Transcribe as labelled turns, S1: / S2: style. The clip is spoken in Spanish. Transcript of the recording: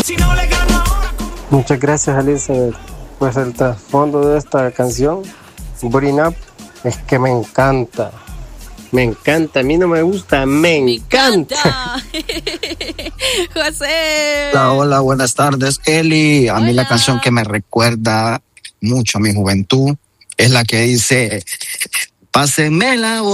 S1: Muchas gracias, Elizabeth. Pues el trasfondo de esta canción, Bring Up, es que me encanta. Me encanta, a mí no me gusta, me encanta.
S2: José.
S3: Hola, buenas tardes, Eli. A mí la canción que me recuerda mucho a mi juventud es la que dice, pásenme la